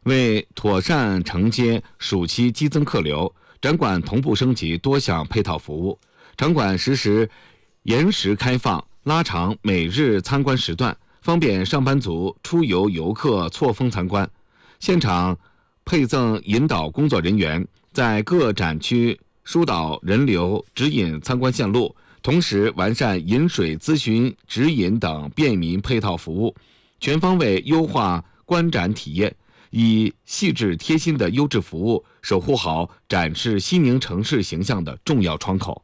为妥善承接暑期激增客流，展馆同步升级多项配套服务。场馆实施延时开放，拉长每日参观时段，方便上班族、出游游客错峰参观。现场配赠引导工作人员，在各展区疏导人流，指引参观线路，同时完善饮水咨询、指引等便民配套服务，全方位优化观展体验，以细致贴心的优质服务守护好展示西宁城市形象的重要窗口。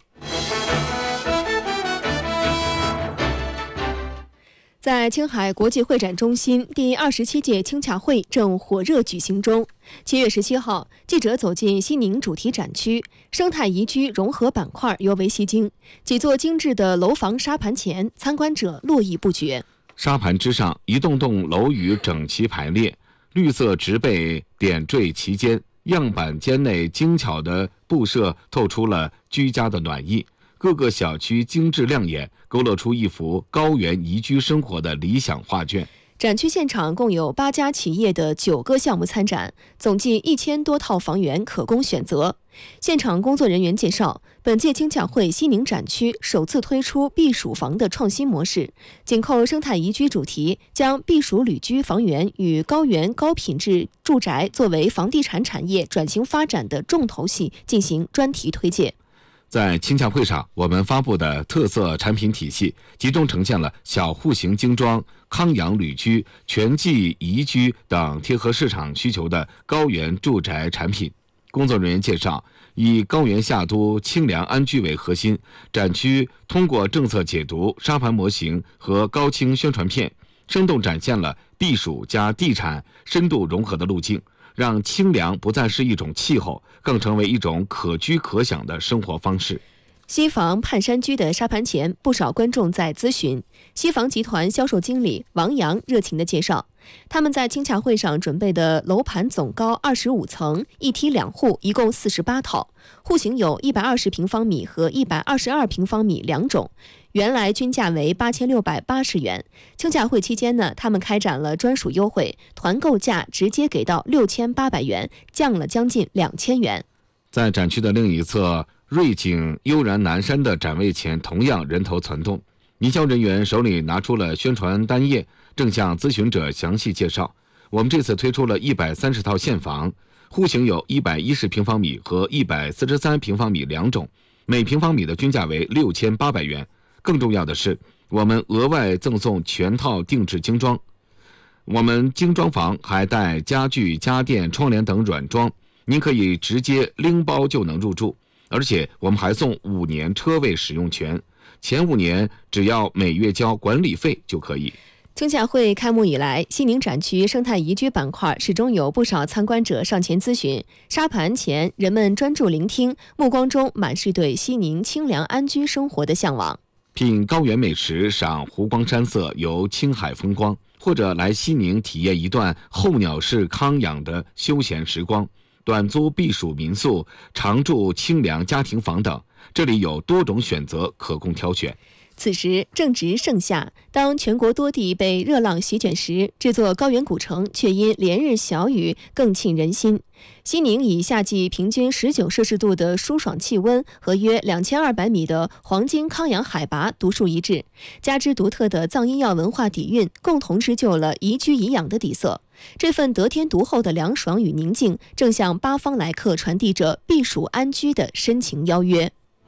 在青海国际会展中心，第27届青洽会正火热举行中。7月17号，记者走进西宁主题展区，生态宜居融合板块尤为吸睛。几座精致的楼房沙盘前，参观者络绎不绝。 沙盘之上，一栋栋楼宇整齐排列，绿色植被点缀其间，样板间内精巧的布设透出了居家的暖意。各个小区精致亮眼，勾勒出一幅高原宜居生活的理想画卷。 展区现场共有8家企业的9个项目参展，总计1000多套房源可供选择。现场工作人员介绍，本届青洽会西宁展区首次推出避暑房的创新模式，紧扣生态宜居主题，将避暑旅居房源与高原高品质住宅作为房地产产业转型发展的重头戏进行专题推介。 在青洽会上，我们发布的特色产品体系集中呈现了小户型精装、康养旅居、全季宜居等贴合市场需求的高原住宅产品。工作人员介绍，以高原夏都清凉安居为核心，展区通过政策解读、沙盘模型和高清宣传片，生动展现了避暑加地产深度融合的路径，让清凉不再是一种气候，更成为一种可居可享的生活方式。 西房盼山居的沙盘前，不少观众在咨询。西房集团销售经理王阳热情地介绍，他们在青洽会上准备的楼盘总高25层，一梯2户，一共48套，户型有120平方米和122平方米2种，原来均价为8680元。青洽会期间呢，他们开展了专属优惠，团购价直接给到6800元，降了将近2000元。 在展区的另一侧，瑞景悠然南山的展位前同样人头攒动，营销人员手里拿出了宣传单页，正向咨询者详细介绍。我们这次推出了130套现房，户型有110平方米和143平方米2种，每平方米的均价为6800元。更重要的是，我们额外赠送全套定制精装。我们精装房还带家具、家电、窗帘等软装，您可以直接拎包就能入住。而且我们还送5年车位使用权，前5年只要每月交管理费就可以。 青洽会开幕以来，西宁展区生态宜居板块始终有不少参观者上前咨询。沙盘前，人们专注聆听，目光中满是对西宁清凉安居生活的向往。 品高原美食，赏湖光山色，游青海风光，或者来西宁体验一段候鸟式康养的休闲时光。短租避暑民宿、常住清凉家庭房等，这里有多种选择可供挑选。 此时正值盛夏，当全国多地被热浪席卷时，这座高原古城却因连日小雨更沁人心。西宁以夏季平均19摄氏度的舒爽气温和约2200米的黄金康养海拔独树一帜，加之独特的藏医药文化底蕴，共同织就了宜居宜养的底色。这份得天独厚的凉爽与宁静，正向8方来客传递着避暑安居的深情邀约。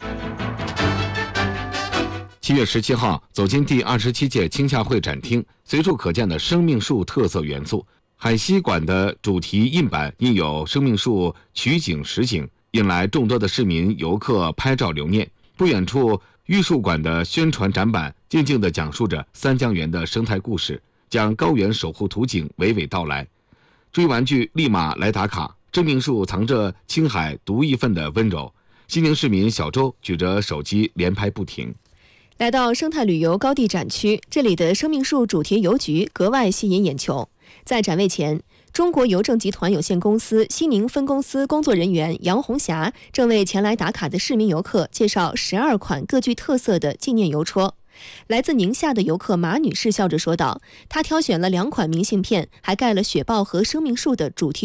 7月17号，走进第27届青洽会展厅，随处可见的生命树特色元素。海西馆的主题印板印有生命树取景实景，引来众多的市民游客拍照留念。不远处，玉树馆的宣传展板静静地讲述着三江源的生态故事，将高原守护图景娓娓道来。追玩具立马来打卡，生命树藏着青海独一份的温柔。西宁市民小周举着手机连拍不停。 来到生态旅游高地展区，这里的生命树主题邮局格外吸引眼球。在展位前，中国邮政集团有限公司西宁分公司工作人员杨红霞正为前来打卡的市民游客介绍12款各具特色的纪念邮戳。来自宁夏的游客马女士笑着说道，她挑选了2款明信片，还盖了雪豹和生命树的主题